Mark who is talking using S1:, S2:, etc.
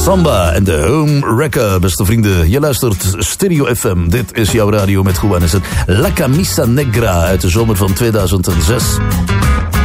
S1: Samba en de Home Wrecker, beste vrienden. Je luistert Stereo FM. Dit is jouw radio met Juan. Is het La Camisa Negra uit de zomer van 2006.